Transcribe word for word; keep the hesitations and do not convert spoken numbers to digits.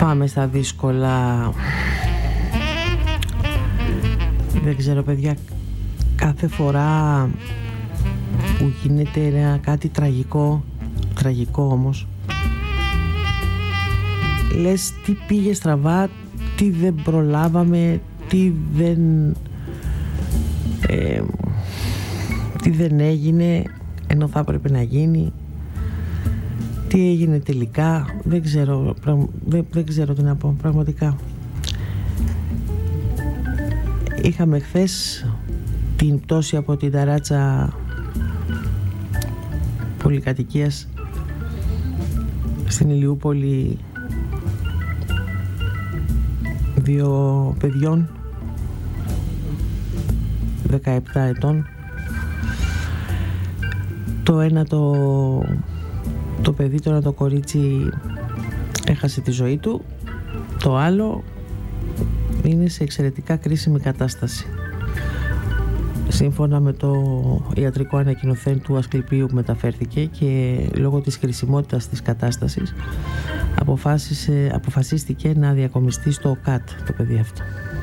Πάμε στα δύσκολα. Δεν ξέρω, παιδιά, κάθε φορά που γίνεται ένα κάτι τραγικό, τραγικό όμως, λες τι πήγε στραβά, τι δεν προλάβαμε, τι δεν ε, τι δεν έγινε ενώ θα έπρεπε να γίνει, τι έγινε τελικά. Δεν ξέρω, δεν, δεν ξέρω τι να πω πραγματικά. Είχαμε χθες την πτώση από την ταράτσα πολυκατοικίας στην Ηλιούπολη δύο παιδιών δεκαεπτά ετών. Το ένα το, το παιδί, το ένα το κορίτσι έχασε τη ζωή του, το άλλο είναι σε εξαιρετικά κρίσιμη κατάσταση. Σύμφωνα με το ιατρικό ανακοινωθέν του Ασκληπίου που μεταφέρθηκε, και λόγω της κρισιμότητας της κατάστασης αποφάσισε, αποφασίστηκε να διακομιστεί στο ΟΚΑΤ το παιδί αυτό.